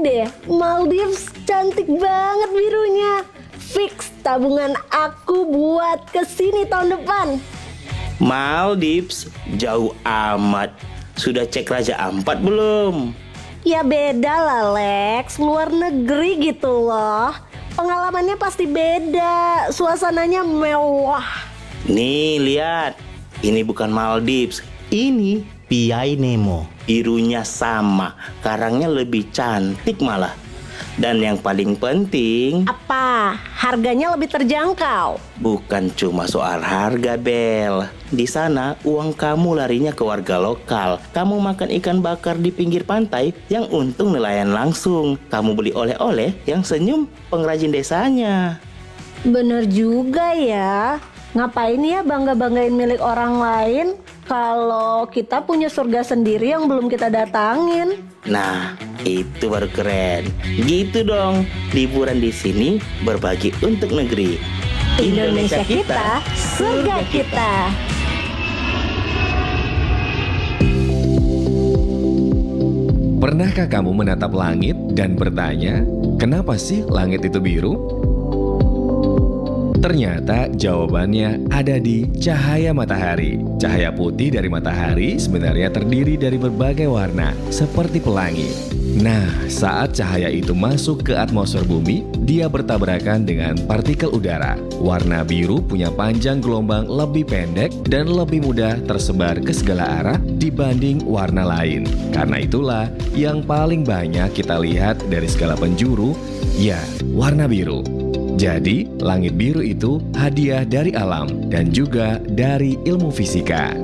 deh, Maldives cantik banget birunya. Fix tabungan aku buat kesini tahun depan. Maldives jauh amat. Sudah cek Raja Ampat belum? Ya beda lah Lex, luar negeri gitu loh. Pengalamannya pasti beda, suasananya mewah. Nih lihat, ini bukan Maldives, ini Piai Nemo. Birunya sama, karangnya lebih cantik malah. Dan yang paling penting, Apa? Harganya lebih terjangkau? bukan cuma soal harga, Bel. Di sana uang kamu larinya ke warga lokal. Kamu makan ikan bakar di pinggir pantai yang untung nelayan langsung. Kamu beli oleh-oleh yang senyum pengrajin desanya. Bener juga ya. Ngapain ya bangga-banggain milik orang lain kalau kita punya surga sendiri yang belum kita datangin? Nah, itu baru keren. Gitu dong. Liburan di sini berbagi untuk negeri. Indonesia kita, surga kita. Pernahkah kamu menatap langit dan bertanya, kenapa sih langit itu biru? Ternyata jawabannya ada di cahaya matahari. Cahaya putih dari matahari sebenarnya terdiri dari berbagai warna, seperti pelangi. Nah, saat cahaya itu masuk ke atmosfer bumi, dia bertabrakan dengan partikel udara. Warna biru punya panjang gelombang lebih pendek dan lebih mudah tersebar ke segala arah dibanding warna lain. Karena itulah yang paling banyak kita lihat dari segala penjuru, ya, warna biru. Jadi, langit biru itu hadiah dari alam dan juga dari ilmu fisika.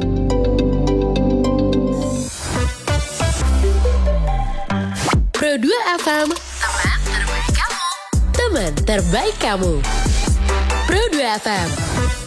Pro2 FM, teman terbaik kamu. Teman terbaik kamu. Pro2 FM.